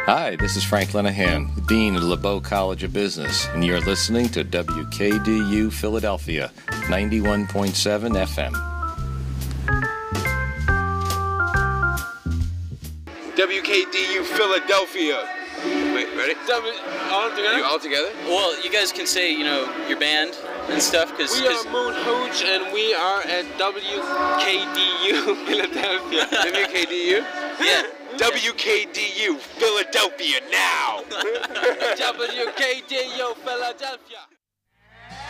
Hi, this is Frank Lenahan, the Dean of LeBeau College of Business, and you're listening to WKDU Philadelphia, 91.7 FM. WKDU Philadelphia. Wait, ready? All together? You all together? Well, you guys can say, your band and stuff, because... We are Moon Hooch, and we are at WKDU Philadelphia. WKDU? Yeah. WKDU Philadelphia now! WKDU Philadelphia.